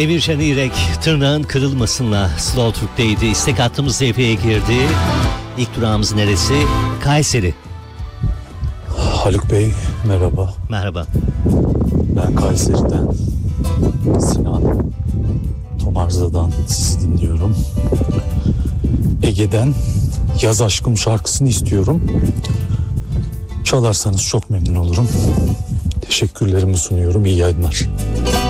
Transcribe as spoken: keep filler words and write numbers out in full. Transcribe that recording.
Emircan İrek, tırnağın kırılmasınla Slow Türk'teydi. İstek hattımız devreye girdi. İlk durağımız neresi? Kayseri. Haluk Bey merhaba. Merhaba. Ben Kayseri'den Sinan Tomarza'dan sizi dinliyorum. Ege'den Yaz Aşkım şarkısını istiyorum. Çalarsanız çok memnun olurum. Teşekkürlerimi sunuyorum. İyi yayınlar.